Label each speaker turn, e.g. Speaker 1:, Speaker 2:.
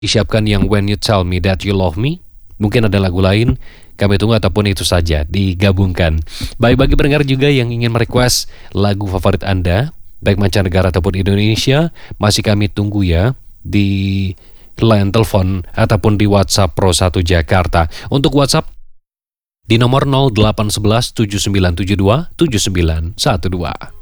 Speaker 1: disiapkan yang When You Tell Me That You Love Me. Mungkin ada lagu lain, kami tunggu, ataupun itu saja digabungkan. Baik, bagi pendengar juga yang ingin merequest lagu favorit Anda, baik mancanegara ataupun Indonesia, masih kami tunggu ya di line telepon ataupun di WhatsApp Pro 1 Jakarta. Untuk WhatsApp di nomor 0811 7972 7912.